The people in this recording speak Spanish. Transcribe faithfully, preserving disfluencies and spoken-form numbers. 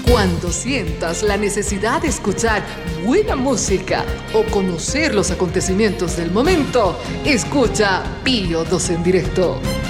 Cuando sientas la necesidad de escuchar buena música o conocer los acontecimientos del momento, escucha Pío dos en directo.